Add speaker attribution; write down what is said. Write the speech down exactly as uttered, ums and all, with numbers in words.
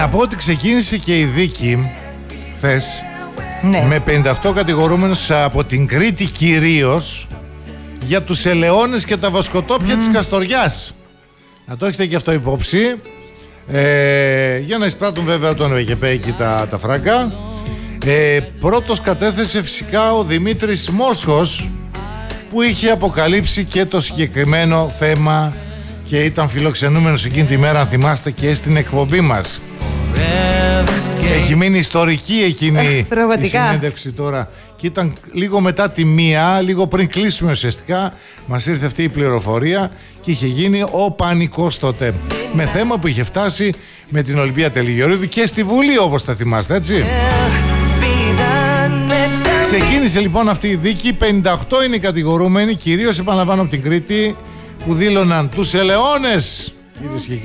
Speaker 1: Να πω ότι ξεκίνησε και η δίκη χθες,
Speaker 2: Ναι.
Speaker 1: με πενήντα οκτώ κατηγορούμενους από την Κρήτη κυρίως, για τους ελαιώνες και τα βοσκοτόπια mm. της Καστοριάς. Να το έχετε και αυτό υπόψη. Ε, για να εισπράττουν βέβαια τον ΕΚΠ εκεί τα, τα φράγκα. Ε, πρώτος κατέθεσε φυσικά ο Δημήτρης Μόσχος, που είχε αποκαλύψει και το συγκεκριμένο θέμα και ήταν φιλοξενούμενος εκείνη τη μέρα, αν θυμάστε, και στην εκπομπή μας. Έχει μείνει ιστορική εκείνη η συνέντευξη τώρα. Και ήταν λίγο μετά τη μία, λίγο πριν κλείσουμε ουσιαστικά, μας ήρθε αυτή η πληροφορία και είχε γίνει ο πανικός τότε. Με θέμα που είχε φτάσει με την Ολυμπία Τελιγεωρίδου και στη Βουλή, όπως τα θυμάστε, έτσι. Ξεκίνησε λοιπόν αυτή η δίκη. πενήντα οκτώ είναι οι κατηγορούμενοι, κυρίως επαναλαμβάνω από την Κρήτη, που δήλωναν τους ελαιώνες, κυρίες και